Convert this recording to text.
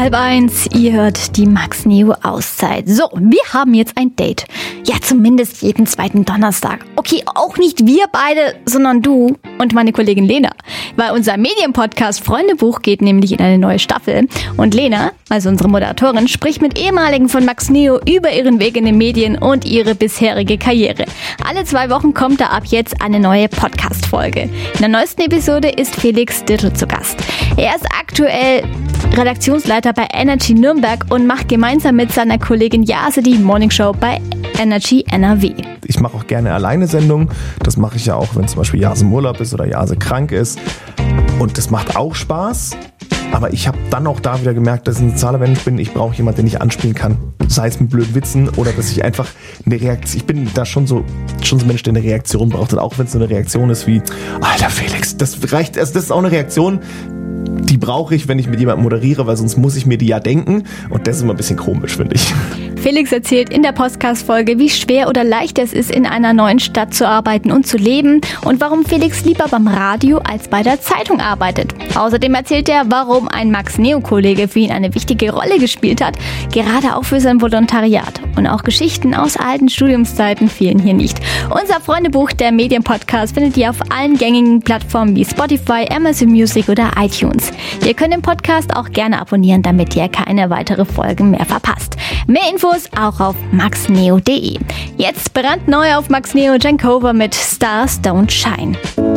12:30, ihr hört die Max Neo Auszeit. So, wir haben jetzt ein Date. Ja, zumindest jeden zweiten Donnerstag. Okay, auch nicht wir beide, sondern du und meine Kollegin Lena. Weil unser Medienpodcast Freundebuch geht nämlich in eine neue Staffel. Und Lena, also unsere Moderatorin, spricht mit ehemaligen von Max Neo über ihren Weg in den Medien und ihre bisherige Karriere. Alle 2 Wochen kommt da ab jetzt eine neue Podcast-Folge. In der neuesten Episode ist Felix Dittel zu Gast. Er ist aktuell Redaktionsleiter bei Energy Nürnberg und macht gemeinsam mit seiner Kollegin Jase die Morningshow bei Energy NRW. Ich mache auch gerne alleine Sendungen. Das mache ich ja auch, wenn zum Beispiel Jase im Urlaub ist oder Jase krank ist. Und das macht auch Spaß. Aber ich habe dann auch da wieder gemerkt, dass ich ein sozialer Mensch bin. Ich brauche jemanden, den ich anspielen kann. Sei es mit blöden Witzen oder dass ich einfach eine Reaktion... Ich bin da schon so ein Mensch, der eine Reaktion braucht. Und auch wenn es so eine Reaktion ist wie, Alter Felix, das reicht. Also das ist auch eine Reaktion, die brauche ich, wenn ich mit jemandem moderiere, weil sonst muss ich mir die ja denken. Und das ist immer ein bisschen komisch, finde ich. Felix erzählt in der Podcast-Folge, wie schwer oder leicht es ist, in einer neuen Stadt zu arbeiten und zu leben und warum Felix lieber beim Radio als bei der Zeitung arbeitet. Außerdem erzählt er, warum ein Max-Neo-Kollege für ihn eine wichtige Rolle gespielt hat, gerade auch für sein Volontariat. Und auch Geschichten aus alten Studiumszeiten fehlen hier nicht. Unser Freundebuch, der Medienpodcast, findet ihr auf allen gängigen Plattformen wie Spotify, Amazon Music oder iTunes. Ihr könnt den Podcast auch gerne abonnieren, damit ihr keine weitere Folge mehr verpasst. Mehr Infos auch auf maxneo.de. Jetzt brandneu auf Max Neo Jankover mit Stars Don't Shine.